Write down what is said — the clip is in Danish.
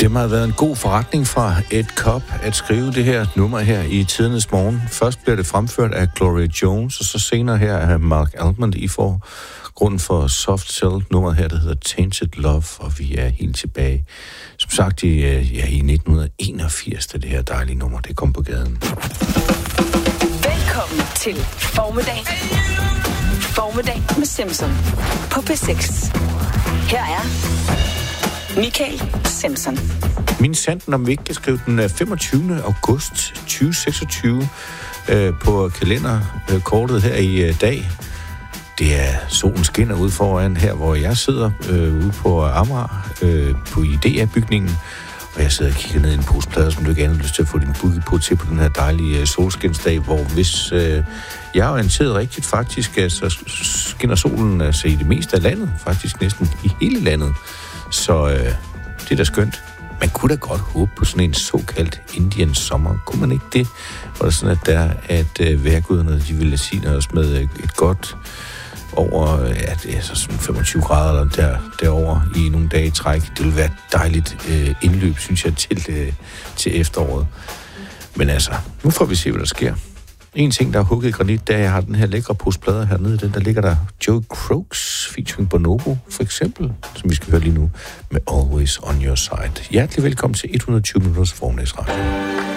Det må have været en god forretning fra Ed Cobb at skrive det her nummer her i tidernes morgen. Først bliver det fremført af Gloria Jones, og så senere her af Mark Almond i grunden for Soft Cell, nummeret her, der hedder Tainted Love, og vi er helt tilbage. Som sagt, i 1981, da det her dejlige nummer, det kom på gaden. Velkommen til Formiddag. Formiddag med Simpson på P6. Her er Michael Simpson. Min sanden, om vi ikke kan skrive den 25. august 2026 på kalenderkortet her i dag. Det er solen skinner ud foran her, hvor jeg sidder ude på Amager på IDEA-bygningen. Og jeg sidder og kigger ned i en poseplade, som du gerne har lyst til at få din boogie på til på den her dejlige solskinsdag, hvor hvis jeg er orienteret rigtigt faktisk, så skinner solen altså i det meste af landet, faktisk næsten i hele landet. Så det er da skønt. Man kunne da godt håbe på sådan en såkaldt Indian sommer. Kunne man ikke det? Hvor det sådan, at vejrguderne, de ville sige os med et godt over, det er så sådan 25 grader eller derover i nogle dage i træk. Det ville være et dejligt indløb, synes jeg, til efteråret. Men altså, nu får vi se, hvad der sker. En ting, der er hugget i granit, det er, at jeg har den her lækre pose plader hernede. Den der ligger der Joe Croaks featuring Bonobo, for eksempel, som vi skal høre lige nu, med Always On Your Side. Hjertelig velkommen til 120 minutters formiddagsradio.